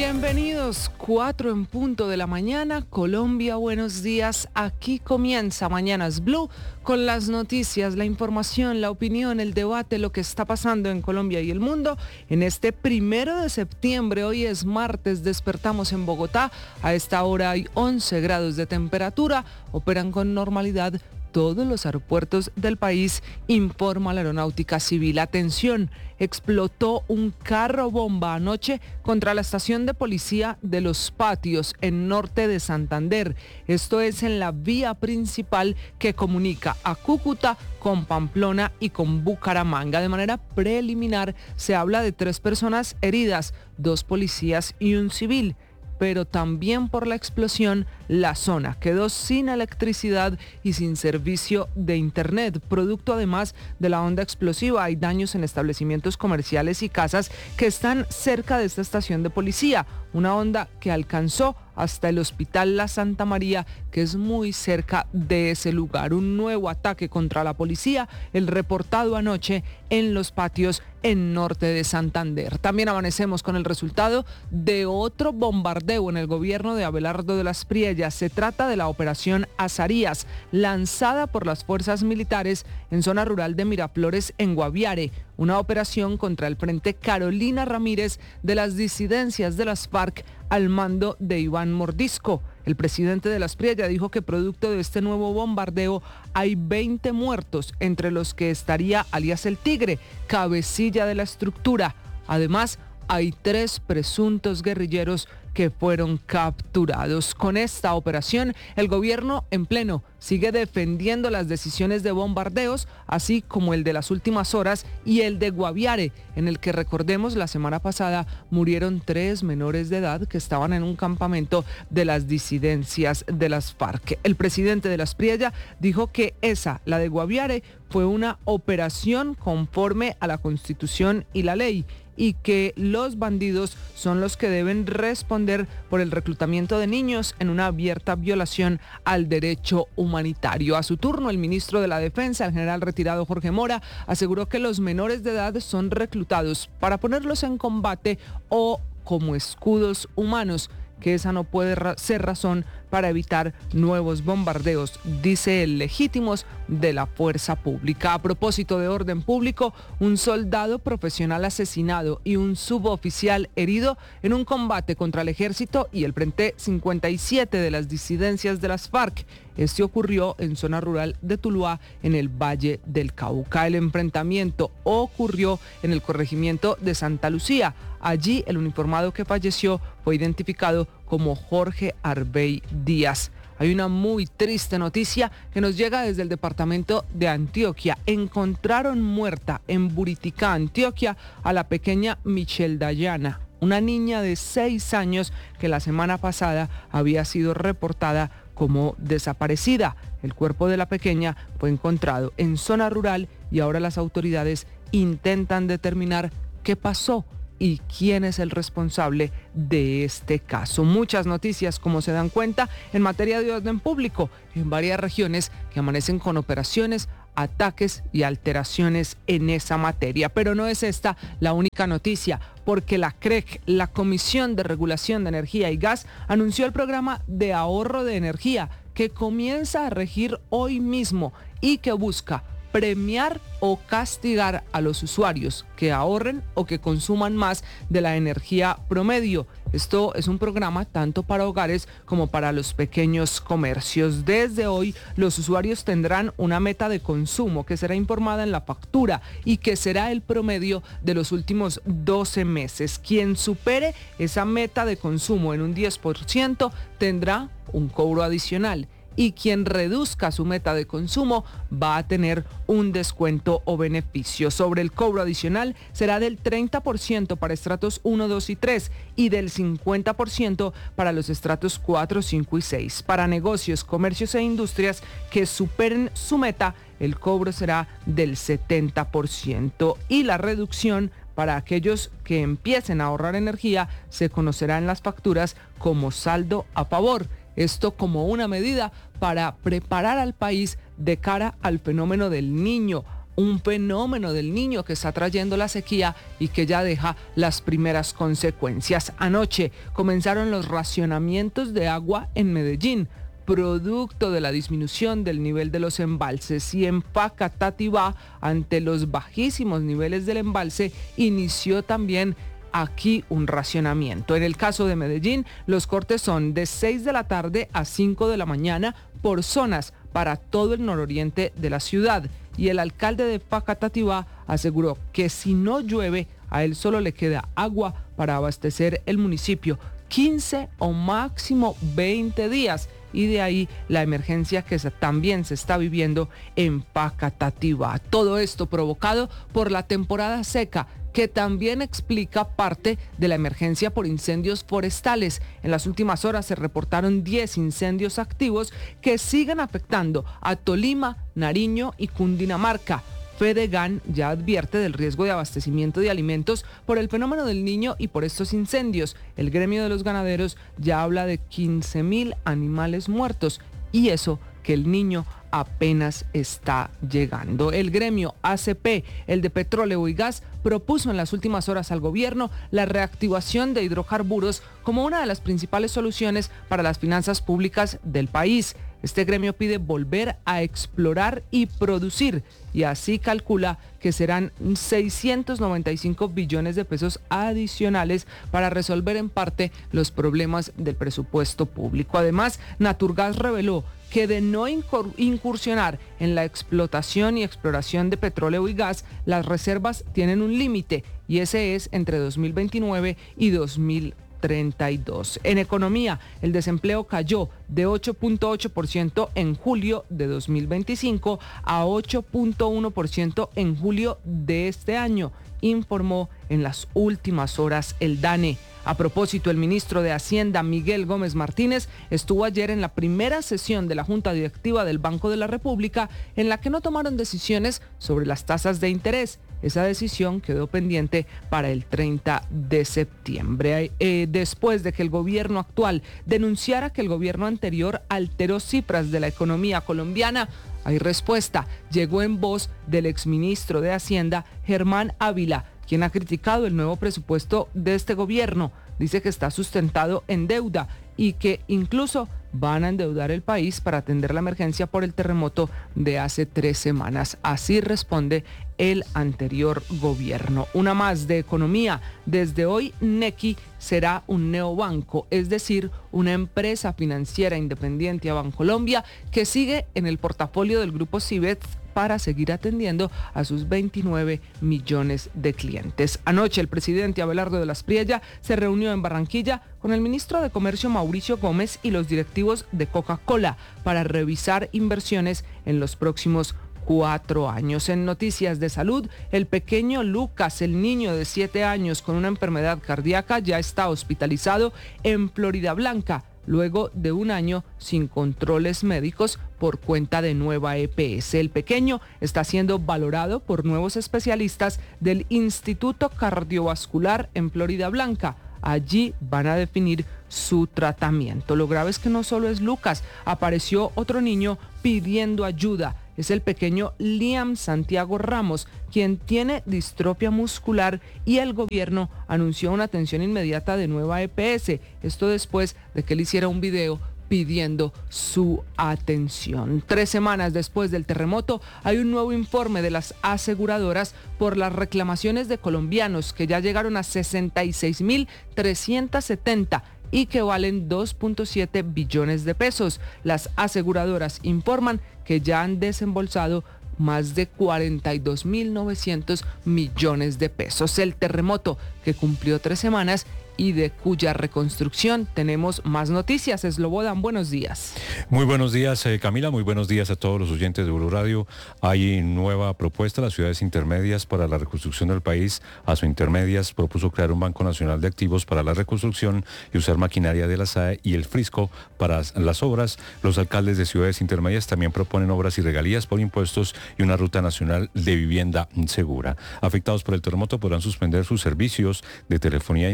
Bienvenidos, 4 en punto de la mañana, Colombia, buenos días. Aquí comienza Mañanas Blue con las noticias, la información, la opinión, el debate, lo que está pasando en Colombia y el mundo. En este 1 de septiembre, hoy es martes, despertamos en Bogotá. A esta hora hay 11 grados de temperatura, operan con normalidad todos los aeropuertos del país, informa la Aeronáutica Civil. Atención, explotó un carro bomba anoche contra la estación de policía de Los Patios, en norte de Santander. Esto es en la vía principal que comunica a Cúcuta con Pamplona y con Bucaramanga. De manera preliminar, se habla de 3 personas heridas, 2 policías y un civil. Pero también por la explosión, la zona quedó sin electricidad y sin servicio de internet. Producto además de la onda explosiva, hay daños en establecimientos comerciales y casas que están cerca de esta estación de policía. Una onda que alcanzó hasta el Hospital La Santa María, que es muy cerca de ese lugar. Un nuevo ataque contra la policía, el reportado anoche en Los Patios, en norte de Santander. También amanecemos con el resultado de otro bombardeo en el gobierno de Abelardo de las Priellas. Se trata de la operación Azarías, lanzada por las fuerzas militares en zona rural de Miraflores, en Guaviare. Una operación contra el Frente Carolina Ramírez de las disidencias de las FARC al mando de Iván Mordisco. El presidente de las Priellas dijo que producto de este nuevo bombardeo hay 20 muertos, entre los que estaría alias El Tigre, cabecilla de la estructura. Además, hay 3 presuntos guerrilleros que fueron capturados. Con esta operación, el gobierno en pleno sigue defendiendo las decisiones de bombardeos, así como el de las últimas horas y el de Guaviare, en el que, recordemos, la semana pasada murieron 3 menores de edad que estaban en un campamento de las disidencias de las FARC. El presidente de las Priellas dijo que la de Guaviare, fue una operación conforme a la Constitución y la ley, y que los bandidos son los que deben responder por el reclutamiento de niños en una abierta violación al derecho humanitario. A su turno, el ministro de la Defensa, el general retirado Jorge Mora, aseguró que los menores de edad son reclutados para ponerlos en combate o como escudos humanos, que esa no puede ser razón para evitar nuevos bombardeos, dice él, legítimos de la fuerza pública. A propósito de orden público, un soldado profesional asesinado y un suboficial herido en un combate contra el ejército y el Frente 57 de las disidencias de las FARC. Este ocurrió en zona rural de Tuluá, en el Valle del Cauca. El enfrentamiento ocurrió en el corregimiento de Santa Lucía. Allí, el uniformado que falleció fue identificado como Jorge Arbey Díaz. Hay una muy triste noticia que nos llega desde el departamento de Antioquia. Encontraron muerta en Buriticá, Antioquia, a la pequeña Michelle Dayana, una niña de 6 años que la semana pasada había sido reportada como desaparecida. El cuerpo de la pequeña fue encontrado en zona rural y ahora las autoridades intentan determinar qué pasó y quién es el responsable de este caso. Muchas noticias, como se dan cuenta, en materia de orden público en varias regiones que amanecen con operaciones, ataques y alteraciones en esa materia. Pero no es esta la única noticia, porque la CREG, la Comisión de Regulación de Energía y Gas, anunció el programa de ahorro de energía que comienza a regir hoy mismo y que busca premiar o castigar a los usuarios que ahorren o que consuman más de la energía promedio. Esto es un programa tanto para hogares como para los pequeños comercios. Desde hoy, los usuarios tendrán una meta de consumo que será informada en la factura y que será el promedio de los últimos 12 meses. Quien supere esa meta de consumo en un 10% tendrá un cobro adicional, y quien reduzca su meta de consumo va a tener un descuento o beneficio. Sobre el cobro adicional será del 30% para estratos 1, 2 y 3 y del 50% para los estratos 4, 5 y 6. Para negocios, comercios e industrias que superen su meta, el cobro será del 70% y la reducción para aquellos que empiecen a ahorrar energía se conocerá en las facturas como saldo a favor. Esto como una medida para preparar al país de cara al fenómeno del Niño. un fenómeno del Niño que está trayendo la sequía y que ya deja las primeras consecuencias. Anoche comenzaron los racionamientos de agua en Medellín, producto de la disminución del nivel de los embalses, y en Facatativá, ante los bajísimos niveles del embalse, inició también aquí un racionamiento. En el caso de Medellín, los cortes son de 6 de la tarde a 5 de la mañana por zonas para todo el nororiente de la ciudad, y el alcalde de Facatativá aseguró que si no llueve, a él solo le queda agua para abastecer el municipio 15 o máximo 20 días, y de ahí la emergencia que también se está viviendo en Facatativá. Todo esto provocado por la temporada seca, que también explica parte de la emergencia por incendios forestales. En las últimas horas se reportaron 10 incendios activos que siguen afectando a Tolima, Nariño y Cundinamarca. Fedegan ya advierte del riesgo de abastecimiento de alimentos por el fenómeno del Niño y por estos incendios. El gremio de los ganaderos ya habla de 15.000 animales muertos, y eso que el Niño apenas está llegando. El gremio ACP, el de petróleo y gas, propuso en las últimas horas al gobierno la reactivación de hidrocarburos como una de las principales soluciones para las finanzas públicas del país. Este gremio pide volver a explorar y producir, y así calcula que serán 695 billones de pesos adicionales para resolver en parte los problemas del presupuesto público. Además, Naturgas reveló que de no incursionar en la explotación y exploración de petróleo y gas, las reservas tienen un límite, y ese es entre 2029 y 2032. En economía, el desempleo cayó de 8.8% en julio de 2025 a 8.1% en julio de este año, informó en las últimas horas el DANE. A propósito, el ministro de Hacienda, Miguel Gómez Martínez, estuvo ayer en la primera sesión de la Junta Directiva del Banco de la República, en la que no tomaron decisiones sobre las tasas de interés. Esa decisión quedó pendiente para el 30 de septiembre. Después de que el gobierno actual denunciara que el gobierno anterior alteró cifras de la economía colombiana, hay respuesta. Llegó en voz del exministro de Hacienda, Germán Ávila, quien ha criticado el nuevo presupuesto de este gobierno. Dice que está sustentado en deuda y que incluso van a endeudar el país para atender la emergencia por el terremoto de hace 3 semanas. Así responde el anterior gobierno. Una más de economía. Desde hoy, Nequi será un neobanco, es decir, una empresa financiera independiente a Bancolombia que sigue en el portafolio del grupo Cibets para seguir atendiendo a sus 29 millones de clientes. Anoche el presidente Abelardo de la Espriella se reunió en Barranquilla con el ministro de Comercio Mauricio Gómez y los directivos de Coca-Cola para revisar inversiones en los próximos 4 años. En noticias de salud, el pequeño Lucas, el niño de 7 años con una enfermedad cardíaca, ya está hospitalizado en Floridablanca, luego de 1 año sin controles médicos por cuenta de nueva EPS. El pequeño está siendo valorado por nuevos especialistas del Instituto Cardiovascular en Floridablanca. Allí van a definir su tratamiento. Lo grave es que no solo es Lucas, apareció otro niño pidiendo ayuda. Es el pequeño Liam Santiago Ramos, quien tiene distrofia muscular, y el gobierno anunció una atención inmediata de nueva EPS. Esto después de que él hiciera un video pidiendo su atención. 3 semanas después del terremoto, hay un nuevo informe de las aseguradoras por las reclamaciones de colombianos que ya llegaron a 66.370 y que valen 2.7 billones de pesos. Las aseguradoras informan que ya han desembolsado más de 42.900 millones de pesos. El terremoto que cumplió 3 semanas y de cuya reconstrucción tenemos más noticias. Slobodan, buenos días. Muy buenos días, Camila. Muy buenos días a todos los oyentes de Blue Radio. Hay nueva propuesta. Las ciudades intermedias para la reconstrucción del país, Intermedias, propuso crear un Banco Nacional de Activos para la reconstrucción y usar maquinaria de la SAE y el Frisco para las obras. Los alcaldes de ciudades intermedias también proponen obras y regalías por impuestos y una ruta nacional de vivienda segura. Afectados por el terremoto podrán suspender sus servicios de telefonía e internet fijo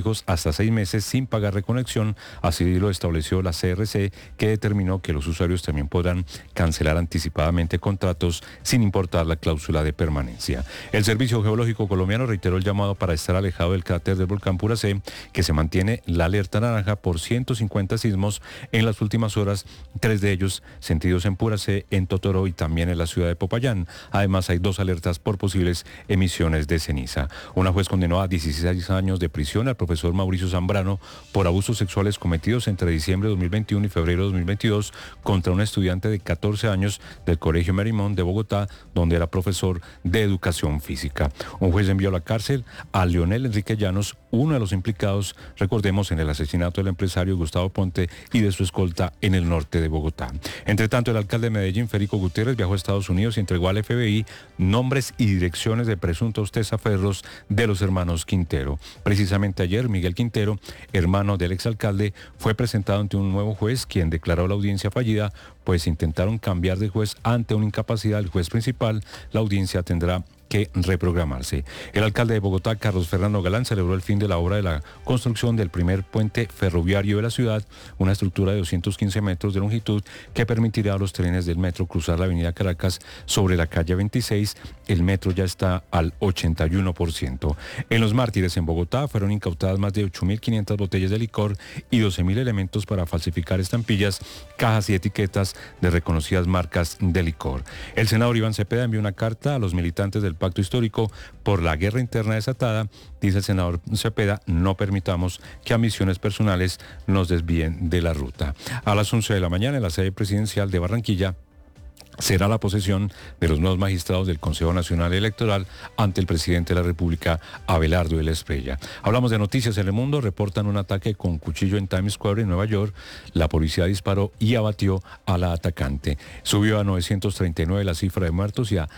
fijos hasta 6 meses sin pagar reconexión. Así lo estableció la CRC, que determinó que los usuarios también podrán cancelar anticipadamente contratos sin importar la cláusula de permanencia. El Servicio Geológico Colombiano reiteró el llamado para estar alejado del cráter del volcán Puracé, que se mantiene la alerta naranja por 150 sismos en las últimas horas, 3 de ellos sentidos en Puracé, en Totoro y también en la ciudad de Popayán. Además, hay 2 alertas por posibles emisiones de ceniza. Una juez condenó a 16 años de prisión al profesor Mauricio Zambrano por abusos sexuales cometidos entre diciembre de 2021 y febrero de 2022 contra un estudiante de 14 años del Colegio Marymount de Bogotá, donde era profesor de educación física. Un juez envió a la cárcel a Leonel Enrique Llanos, uno de los implicados, recordemos, en el asesinato del empresario Gustavo Ponte y de su escolta en el norte de Bogotá. Entre tanto, el alcalde de Medellín, Federico Gutiérrez, viajó a Estados Unidos y entregó al FBI nombres y direcciones de presuntos testaferros de los hermanos Quintero. Precisamente ayer, Miguel Quintero, hermano del exalcalde, fue presentado ante un nuevo juez, quien declaró la audiencia fallida, pues intentaron cambiar de juez ante una incapacidad del juez principal. La audiencia tendrá que reprogramarse. El alcalde de Bogotá, Carlos Fernando Galán, celebró el fin de la obra de la construcción del primer puente ferroviario de la ciudad, una estructura de 215 metros de longitud que permitirá a los trenes del metro cruzar la avenida Caracas sobre la calle 26. El metro ya está al 81%. En Los Mártires, en Bogotá, fueron incautadas más de 8.500 botellas de licor y 12.000 elementos para falsificar estampillas, cajas y etiquetas de reconocidas marcas de licor. El senador Iván Cepeda envió una carta a los militantes del Pacto Histórico por la guerra interna desatada. Dice el senador Cepeda: no permitamos que ambiciones personales nos desvíen de la ruta. A las 11 de la mañana, en la sede presidencial de Barranquilla, será la posesión de los nuevos magistrados del Consejo Nacional Electoral ante el presidente de la República, Abelardo de la Espriella. Hablamos de noticias en el mundo. Reportan un ataque con cuchillo en Times Square, en Nueva York. La policía disparó y abatió a la atacante. Subió a 939 la cifra de muertos y a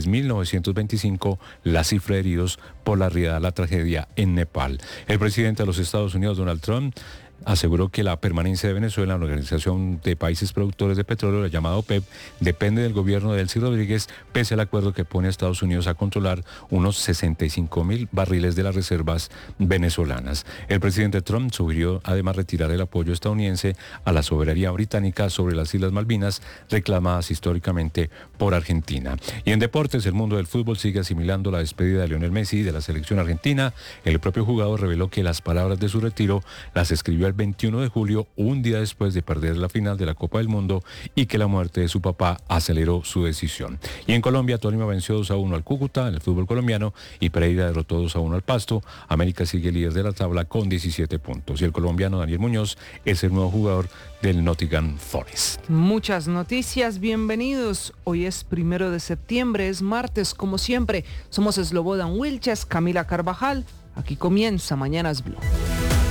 3.925 la cifra de heridos por la riada, la tragedia en Nepal. El presidente de los Estados Unidos, Donald Trump, aseguró que la permanencia de Venezuela en la Organización de Países Productores de Petróleo, la llamada OPEP, depende del gobierno de Delcy Rodríguez, pese al acuerdo que pone a Estados Unidos a controlar unos 65.000 barriles de las reservas venezolanas. El presidente Trump sugirió además retirar el apoyo estadounidense a la soberanía británica sobre las Islas Malvinas, reclamadas históricamente por Argentina. Y en deportes, el mundo del fútbol sigue asimilando la despedida de Lionel Messi de la selección argentina. El propio jugador reveló que las palabras de su retiro las escribió el 21 de julio, un día después de perder la final de la Copa del Mundo, y que la muerte de su papá aceleró su decisión. Y en Colombia, Tolima venció 2-1 al Cúcuta en el fútbol colombiano y Pereira derrotó 2-1 al Pasto. América sigue líder de la tabla con 17 puntos. Y el colombiano Daniel Muñoz es el nuevo jugador del Nottingham Forest. Muchas noticias, bienvenidos. Hoy es 1 de septiembre, es martes, como siempre. Somos Slobodan Wilches, Camila Carvajal. Aquí comienza Mañanas Blue.